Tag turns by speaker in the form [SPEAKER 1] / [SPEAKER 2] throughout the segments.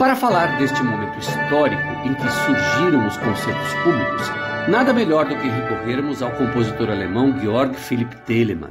[SPEAKER 1] Para falar deste momento histórico em que surgiram os concertos públicos, nada melhor do que recorrermos ao compositor alemão Georg Philipp Telemann.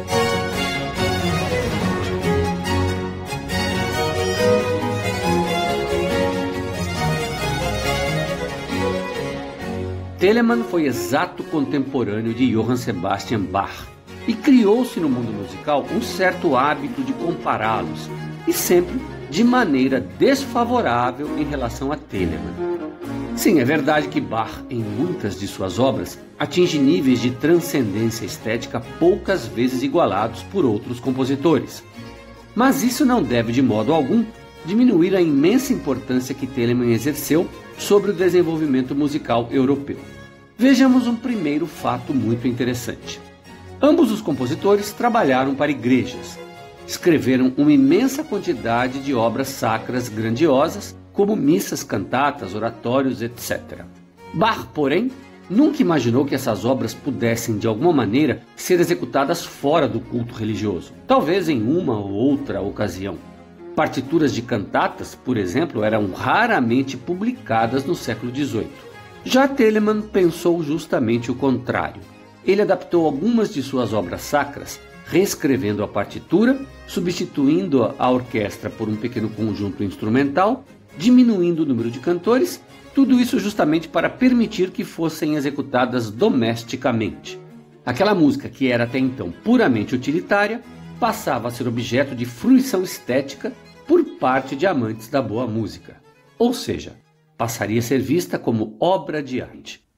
[SPEAKER 1] Telemann foi exato contemporâneo de Johann Sebastian Bach e criou-se no mundo musical um certo hábito de compará-los, e sempre de maneira desfavorável em relação a Telemann. Sim, é verdade que Bach, em muitas de suas obras, atinge níveis de transcendência estética poucas vezes igualados por outros compositores. Mas isso não deve de modo algum diminuir a imensa importância que Telemann exerceu sobre o desenvolvimento musical europeu. Vejamos um primeiro fato muito interessante. Ambos os compositores trabalharam para igrejas. Escreveram uma imensa quantidade de obras sacras grandiosas, como missas, cantatas, oratórios, etc. Bach, porém, nunca imaginou que essas obras pudessem, de alguma maneira, ser executadas fora do culto religioso, talvez em uma ou outra ocasião. Partituras de cantatas, por exemplo, eram raramente publicadas no século XVIII. Já Telemann pensou justamente o contrário. Ele adaptou algumas de suas obras sacras, reescrevendo a partitura, substituindo a orquestra por um pequeno conjunto instrumental, diminuindo o número de cantores, tudo isso justamente para permitir que fossem executadas domesticamente. Aquela música que era até então puramente utilitária, passava a ser objeto de fruição estética por parte de amantes da boa música. Ou seja, passaria a ser vista como obra de arte.